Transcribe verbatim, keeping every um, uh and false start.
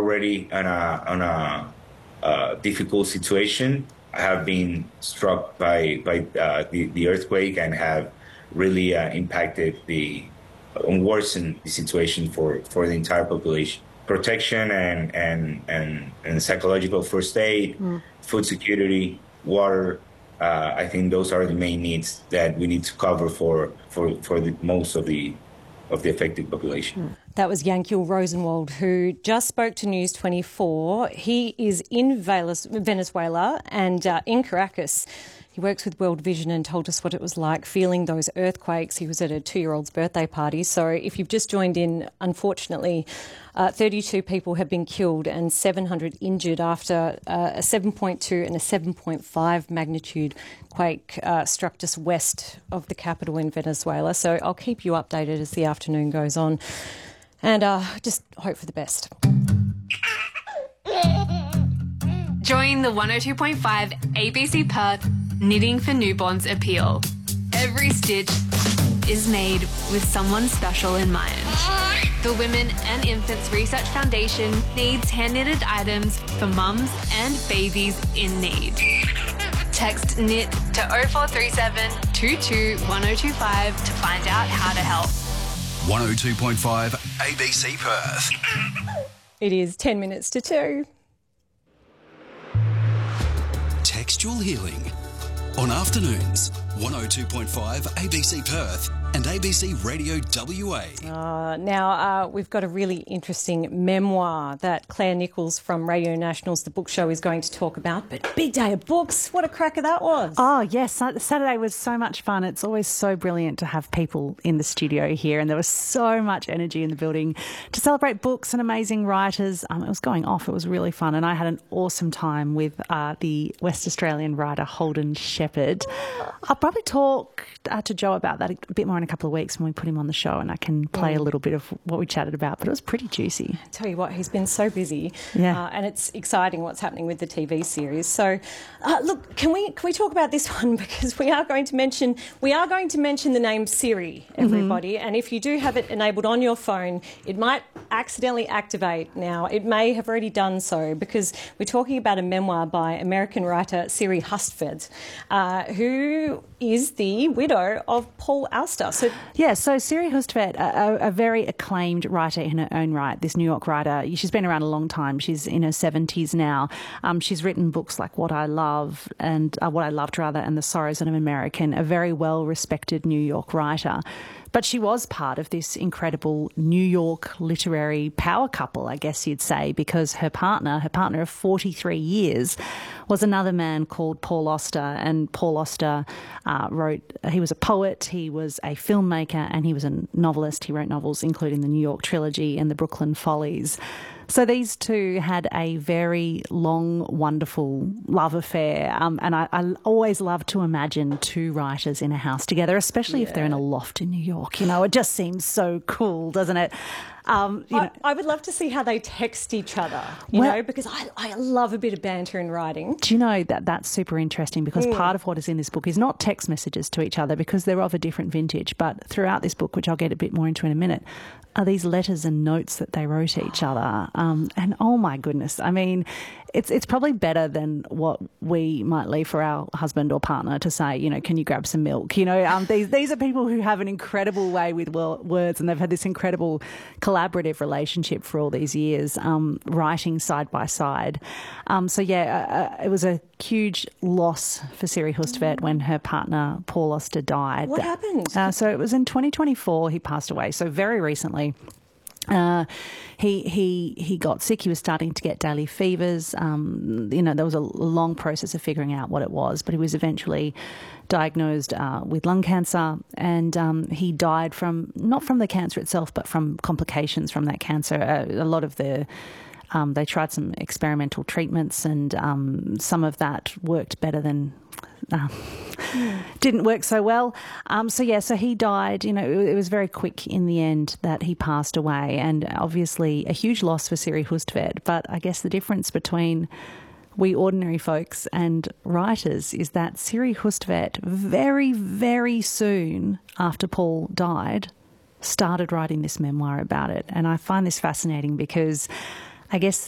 already on a on a uh, difficult situation, have been struck by by uh, the the earthquake and have really uh, impacted the and worsened the situation for for the entire population. Protection and and and, and psychological first aid, mm. food security, water. Uh, I think those are the main needs that we need to cover for for for the, most of the of the affected population. That was Yankiel Rosenwald, who just spoke to News twenty-four. He is in Venezuela and uh, in Caracas. He works with World Vision and told us what it was like feeling those earthquakes. He was at a two-year-old's birthday party. So if you've just joined in, unfortunately, uh, thirty-two people have been killed and seven hundred injured after uh, a seven point two and a seven point five magnitude quake uh, struck just west of the capital in Venezuela. So I'll keep you updated as the afternoon goes on and uh, just hope for the best. Join the one oh two point five A B C Perth Knitting for Newborns appeal. Every stitch is made with someone special in mind. The Women and Infants Research Foundation needs hand-knitted items for mums and babies in need. Text knit to oh four three seven, two two one oh two five to find out how to help. one oh two point five A B C Perth. It is ten minutes to two. Textual Healing on afternoons, one oh two point five A B C Perth and A B C Radio W A. Uh, now, uh, we've got a really interesting memoir that Claire Nichols from Radio National's The Book Show is going to talk about. But big day of books. What a cracker that was. Oh, yes. Saturday was so much fun. It's always so brilliant to have people in the studio here, and there was so much energy in the building to celebrate books and amazing writers. Um, it was going off. It was really fun, and I had an awesome time with uh, the West Australian writer Holden Shepherd. I'll probably talk uh, to Joe about that a bit more in a couple of weeks when we put him on the show, and I can play mm. a little bit of what we chatted about, but it was pretty juicy. I tell you what, he's been so busy, yeah. uh, and it's exciting what's happening with the T V series. So, uh, look, can we can we talk about this one, because we are going to mention we are going to mention the name Siri, everybody, mm-hmm. and if you do have it enabled on your phone, it might accidentally activate now. It may have already done so, because we're talking about a memoir by American writer Siri Hustvedt, uh, who is the widow of Paul Auster. So, yeah, so Siri Hustvedt, a, a very acclaimed writer in her own right, this New York writer. She's been around a long time. She's in her seventies now. Um, she's written books like What I Love and uh, What I Loved, rather, and The Sorrows of an American, a very well-respected New York writer. But she was part of this incredible New York literary power couple, I guess you'd say, because her partner, her partner of forty-three years, was another man called Paul Auster. And Paul Auster uh, wrote, he was a poet, he was a filmmaker, and he was a novelist. He wrote novels including the New York Trilogy and the Brooklyn Follies. So these two had a very long, wonderful love affair, um, and I, I always love to imagine two writers in a house together, especially yeah. if they're in a loft in New York. You know, it just seems so cool, doesn't it? Um, you I, know, I would love to see how they text each other, you well, know, because I, I love a bit of banter in writing. Do you know that that's super interesting, because mm. part of what is in this book is not text messages to each other, because they're of a different vintage, but throughout this book, which I'll get a bit more into in a minute, are these letters and notes that they wrote each other. Um, and oh my goodness, I mean, it's it's probably better than what we might leave for our husband or partner to say, you know, can you grab some milk? You know, um, these these are people who have an incredible way with words, and they've had this incredible collaborative relationship for all these years, um, writing side by side. Um, so yeah, uh, it was a huge loss for Siri Hustvedt when her partner Paul Auster died. What happened? Uh, so it was in twenty twenty-four he passed away, so very recently. Uh, he he he got sick. He was starting to get daily fevers. Um, you know, there was a long process of figuring out what it was, but he was eventually diagnosed uh, with lung cancer, and um, he died from not from the cancer itself, but from complications from that cancer. Uh, a lot of the um, they tried some experimental treatments, and um, some of that worked better than. Uh, didn't work so well. Um, so, yeah, so he died. You know, it, it was very quick in the end that he passed away, and obviously a huge loss for Siri Hustvedt. But I guess the difference between we ordinary folks and writers is that Siri Hustvedt very, very soon after Paul died started writing this memoir about it. And I find this fascinating because I guess